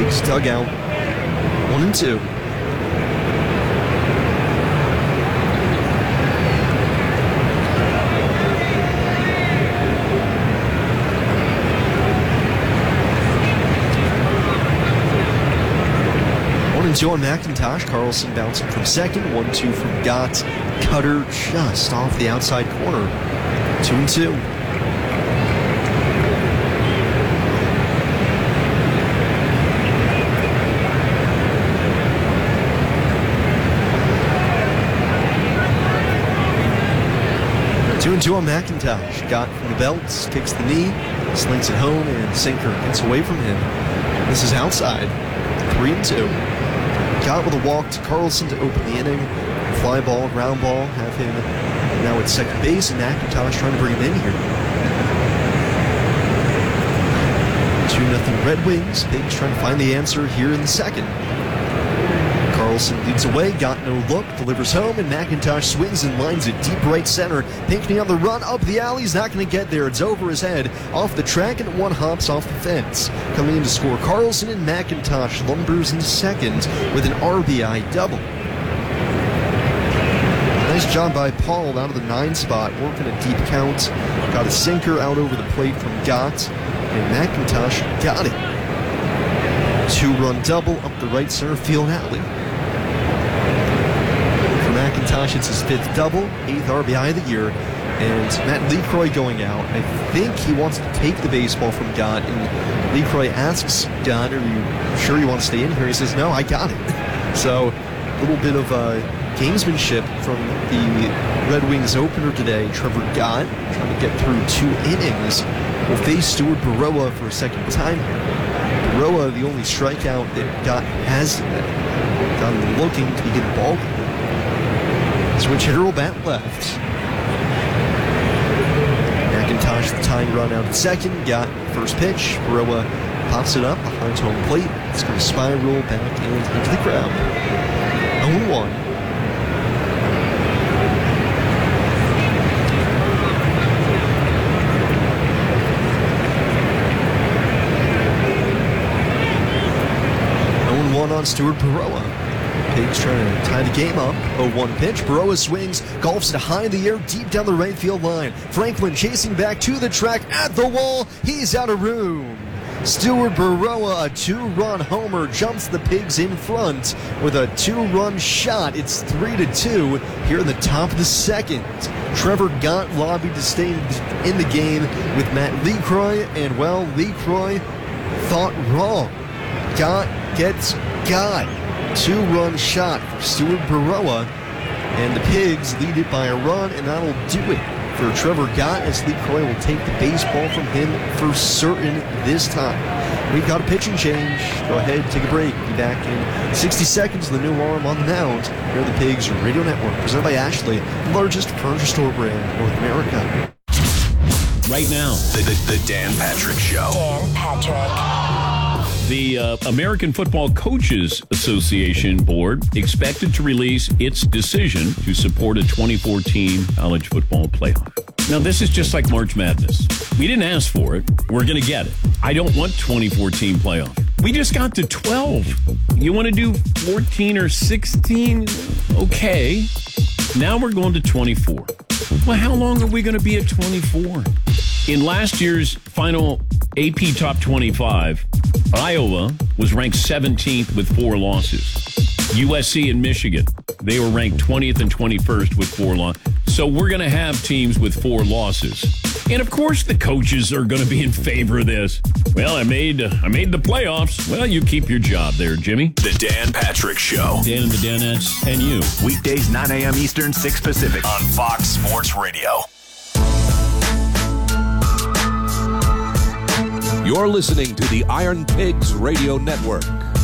Pigs dugout. 1-2. Two on McIntosh. Carlson bouncing from second. 1-2 from Gott. Cutter just off the outside corner. 2-2. Two on McIntosh. Gott from the belt, kicks the knee, slings it home, and sinker gets away from him. This is outside. 3-2. Gott with a walk to Carlson to open the inning. Fly ball, ground ball, have him now at second base, and McIntosh trying to bring him in here. 2-0 Red Wings. Pigs trying to find the answer here in the second. Carlson leads away, Gott no look, delivers home, and McIntosh swings and lines it deep right center. Pinckney on the run up the alley, he's not going to get there. It's over his head, off the track, and one hops off the fence. Coming in to score Carlson, and McIntosh lumbers into second with an RBI double. Nice job by Paul out of the 9 spot, working a deep count. Got a sinker out over the plate from Gott, and McIntosh got it. 2-run double up the right center field alley. McIntosh, it's his 5th double, 8th RBI of the year, and Matt Lecroy going out. I think he wants to take the baseball from Gott, and Lecroy asks Gott, are you sure you want to stay in here? He says, no, I got it. So, a little bit of gamesmanship from the Red Wings opener today. Trevor Gott trying to get through 2 innings. Will face Stuart Baroa for a second time here. Baroa, the only strikeout that Gott has today. Gott looking to begin the ball game. Switch hitter will bat left. McIntosh the tying run out at second. Got first pitch. Baroa pops it up behind home plate. It's going to spiral back into the crowd. 0-1. On Stuart Baroa. Pigs trying to tie the game up. 0-1 pitch. Baroa swings, golfs it high in the air, deep down the right field line. Franklin chasing back to the track at the wall. He's out of room. Stuart Baroa, a 2-run homer, jumps the Pigs in front with a 2-run shot. It's 3-2 here in the top of the second. Trevor Gott lobbied to stay in the game with Matt Lecroy, and well, Lecroy thought wrong. Gott gets Gott. 2-run shot for Stuart Baroa, and the Pigs lead it by a run, and that'll do it for Trevor Gott as Lecroy will take the baseball from him for certain this time. We've got a pitching change. Go ahead, take a break. Be back in 60 seconds. The new arm on the mound here at the Pigs Radio Network, presented by Ashley, the largest furniture store brand in North America. Right now, the Dan Patrick Show. Dan Patrick. The American Football Coaches Association Board expected to release its decision to support a 2014 college football playoff. Now, this is just like March Madness. We didn't ask for it. We're going to get it. I don't want 2014 playoff. We just got to 12. You want to do 14 or 16? Okay. Now we're going to 24. Well, how long are we going to be at 24? In last year's final AP Top 25, Iowa was ranked 17th with 4 losses. USC and Michigan, they were ranked 20th and 21st with 4 losses. So we're going to have teams with 4 losses. And of course the coaches are going to be in favor of this. Well, I made the playoffs. Well, you keep your job there, Jimmy. The Dan Patrick Show. Dan and the Danettes and you. Weekdays 9 a.m. Eastern, 6 Pacific on Fox Sports Radio. You're listening to the Iron Pigs Radio Network.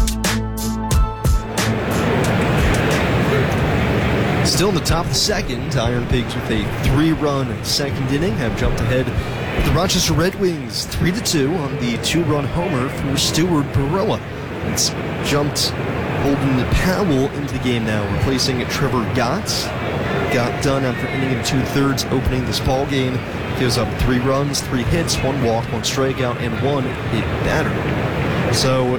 Still in the top of the second, Iron Pigs with a 3-run second inning have jumped ahead with the Rochester Red Wings 3-2 on the 2-run homer for Stuart Baroa. It's jumped Holden Powell into the game now, replacing Trevor Gott. Got done after inning and 2/3 opening this ball game. Gives up 3 runs, 3 hits, 1 walk, 1 strikeout, and 1 hit batter. So